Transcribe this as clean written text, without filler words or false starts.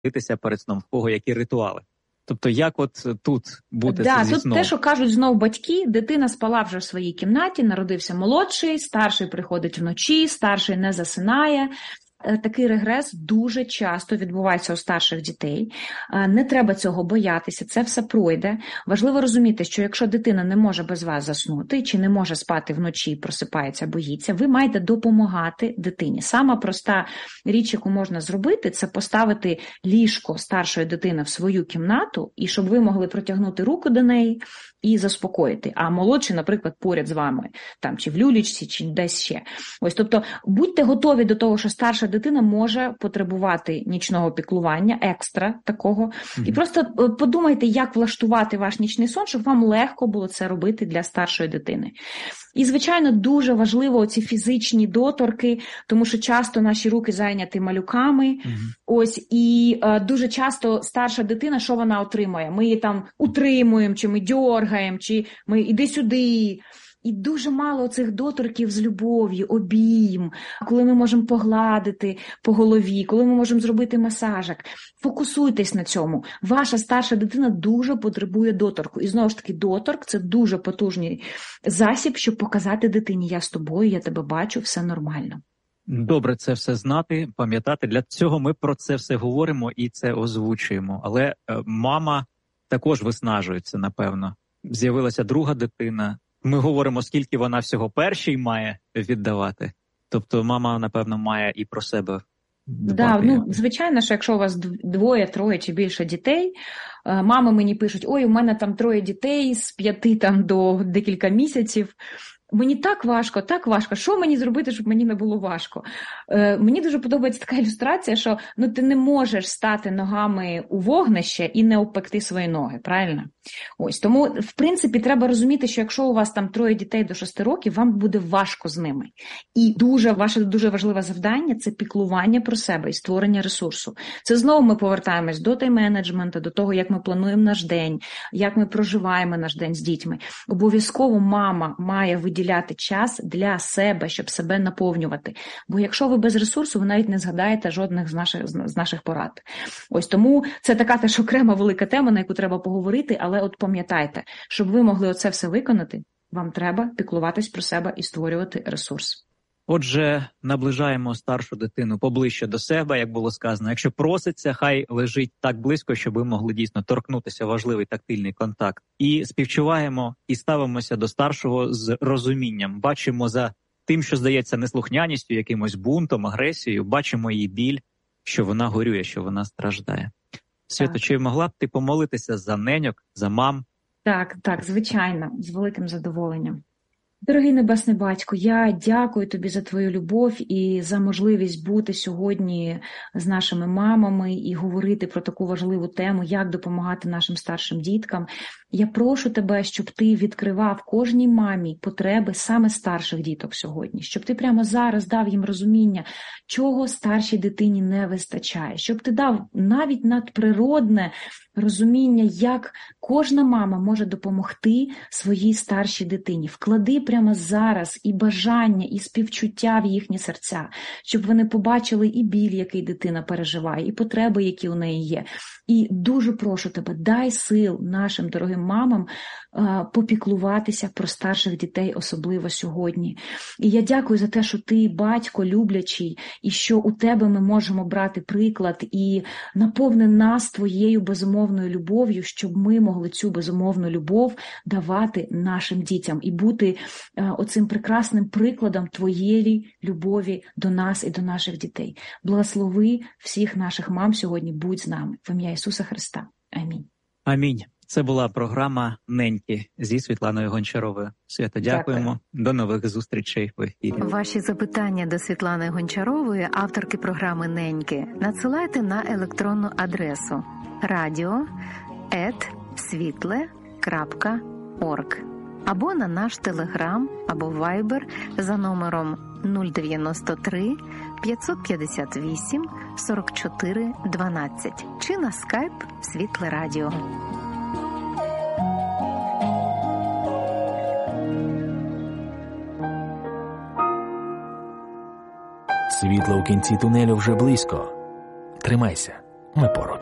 молитися перед сном, в кого які ритуали. Тобто, як от тут бути зі тут сном? те, що кажуть знов батьки, дитина спала вже в своїй кімнаті, народився молодший, старший приходить вночі, старший не засинає. Такий регрес дуже часто відбувається у старших дітей. Не треба цього боятися, це все пройде. Важливо розуміти, що якщо дитина не може без вас заснути, чи не може спати вночі, просипається, боїться, ви маєте допомагати дитині. Сама проста річ, яку можна зробити, це поставити ліжко старшої дитини в свою кімнату, і щоб ви могли протягнути руку до неї і заспокоїти. А молодший, наприклад, поряд з вами, там, чи в люлічці, чи десь ще. Ось, тобто, будьте готові до того, що старша дитина може потребувати нічного піклування, екстра такого. І просто подумайте, як влаштувати ваш нічний сон, щоб вам легко було це робити для старшої дитини. І, звичайно, дуже важливо ці фізичні доторки, тому що часто наші руки зайняті малюками. Ось, і дуже часто старша дитина, що вона отримує? Ми її там утримуємо, чи ми дьоргаємо, чи ми іди сюди. І дуже мало цих доторків з любов'ю, обійм, коли ми можемо погладити по голові, коли ми можемо зробити масажик. Фокусуйтесь на цьому. Ваша старша дитина дуже потребує доторку. І знову ж таки, доторк – це дуже потужний засіб, щоб показати дитині: я з тобою, я тебе бачу, все нормально. Добре це все знати, пам'ятати. Для цього ми про це все говоримо і це озвучуємо. Але мама також виснажується, напевно. З'явилася друга дитина. Ми говоримо, скільки вона всього першій має віддавати. Тобто мама, напевно, має і про себе дбати. Звичайно, що якщо у вас 2, 3 чи більше дітей, мами мені пишуть: ой, у мене там 3 дітей з 5 там до декілька місяців. Мені так важко. Що мені зробити, щоб мені не було важко? Мені дуже подобається така ілюстрація, що ти не можеш стати ногами у вогнище і не обпекти свої ноги, правильно? Ось, тому, в принципі, треба розуміти, що якщо у вас там 3 дітей до 6 років, вам буде важко з ними. І ваше дуже важливе завдання – це піклування про себе і створення ресурсу. Це знову ми повертаємось до тайм-менеджменту, до того, як ми плануємо наш день, як ми проживаємо наш день з дітьми. Обов'язково мама має виділяти час для себе, щоб себе наповнювати. Бо якщо ви без ресурсу, ви навіть не згадаєте жодних з наших порад. Ось тому це така теж окрема велика тема, на яку треба поговорити, але от пам'ятайте, щоб ви могли оце все виконати, вам треба піклуватись про себе і створювати ресурс. Отже, наближаємо старшу дитину поближче до себе, як було сказано. Якщо проситься, хай лежить так близько, щоб ви могли дійсно торкнутися, важливий тактильний контакт. І співчуваємо, і ставимося до старшого з розумінням. Бачимо за тим, що здається неслухняністю, якимось бунтом, агресією, бачимо її біль, що вона горює, що вона страждає. Свято, чи могла б ти помолитися за неньок, за мам? Так, звичайно, з великим задоволенням. Дорогий Небесний Батько, я дякую Тобі за Твою любов і за можливість бути сьогодні з нашими мамами і говорити про таку важливу тему, як допомагати нашим старшим діткам. Я прошу Тебе, щоб Ти відкривав кожній мамі потреби саме старших діток сьогодні, щоб Ти прямо зараз дав їм розуміння, чого старшій дитині не вистачає, щоб Ти дав навіть надприродне розуміння, як кожна мама може допомогти своїй старшій дитині. Вклади прямо зараз і бажання, і співчуття в їхні серця, щоб вони побачили і біль, який дитина переживає, і потреби, які у неї є. І дуже прошу Тебе, дай сил нашим дорогим мамам попіклуватися про старших дітей, особливо сьогодні. І я дякую за те, що Ти, батько люблячий, і що у Тебе ми можемо брати приклад, і наповни нас Твоєю безумовною любов'ю, щоб ми могли цю безумовну любов давати нашим дітям і бути оцим прекрасним прикладом Твоєї любові до нас і до наших дітей. Благослови всіх наших мам сьогодні, будь з нами. В ім'я Ісуса Христа. Амінь. Амінь. Це була програма «Неньки» зі Світланою Гончаровою. Свято, дякуємо. До нових зустрічей в ефірі. Ваші запитання до Світлани Гончарової, авторки програми «Неньки», надсилайте на електронну адресу radio@svitle.org або на наш Телеграм або Вайбер за номером 093 558 44 12 чи на скайп Світле Радіо. Світло в кінці тунелю вже близько. Тримайся. ми поруч.